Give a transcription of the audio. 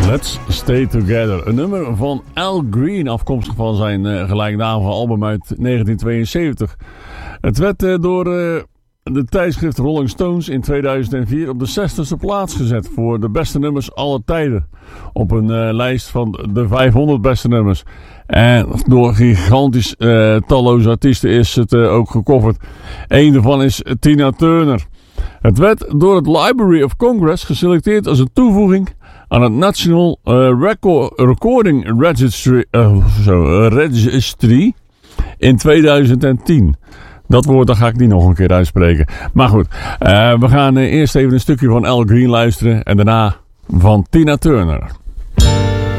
Let's Stay Together. Een nummer van Al Green, afkomstig van zijn gelijknamige album uit 1972. Het werd door de tijdschrift Rolling Stones in 2004 op de 60e plaats gezet voor de beste nummers aller tijden. Op een lijst van de 500 beste nummers. En door gigantisch talloze artiesten is het ook gecoverd. Eén daarvan is Tina Turner. Het werd door het Library of Congress geselecteerd als een toevoeging aan het National Recording Registry in 2010. Dat woord dat ga ik niet nog een keer uitspreken. Maar goed, we gaan eerst even een stukje van Al Green luisteren en daarna van Tina Turner.